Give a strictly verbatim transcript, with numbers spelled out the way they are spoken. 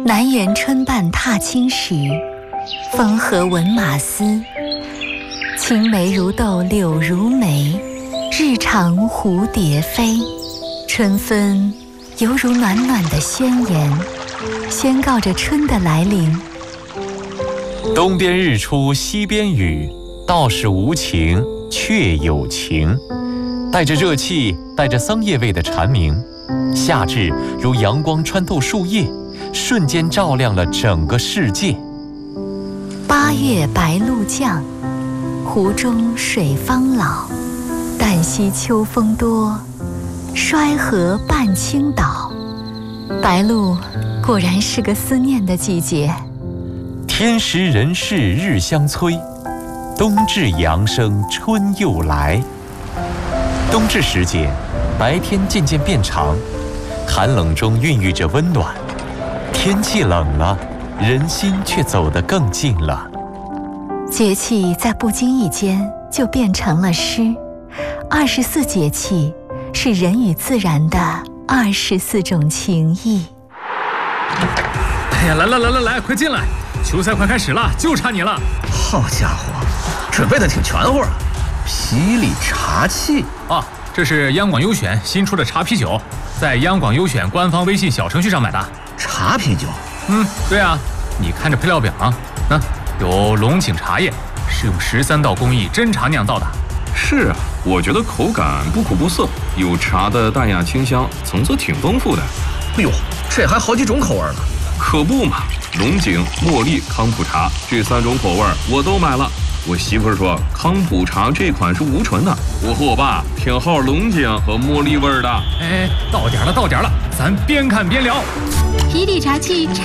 南园春半踏青时，风和闻马嘶。青梅如豆柳如眉，日长蝴蝶飞。春分犹如暖暖的宣言，宣告着春的来临。 东边日出西边雨，道是无晴却有晴。带着热气，带着桑叶味的蝉鸣，夏至如阳光穿透树叶，瞬间照亮了整个世界。 八月白露降，湖中水方老。旦夕秋风多，衰河半倾倒。白露果然是个思念的季节。 天时人事日相催，冬至阳生春又来。冬至时节，白天渐渐变长，寒冷中孕育着温暖。天气冷了，人心却走得更近了。 节气在不经意间就变成了诗。二十四节气是人与自然的二十四种情谊。 哎呀，来来来来来，快进来！球赛快开始了，就差你了。 好家伙，准备的挺全乎啊！霹雳茶气啊，这是央广优选新出的茶啤酒，在央广优选官方微信小程序上买的。 茶啤酒？ 嗯，对啊，你看这配料表啊，那有龙井茶叶，是用十三道工艺真茶酿造的。 是啊，我觉得口感不苦不涩，有茶的淡雅清香，层次挺丰富的。 哎呦，这还好几种口味呢。 可不嘛，龙井、茉莉、康普茶这三种口味我都买了。我媳妇儿说康普茶这款是无醇的，我和我爸偏好龙井和茉莉味的。 哎，到点了，到点了，咱边看边聊。 霹雳茶气茶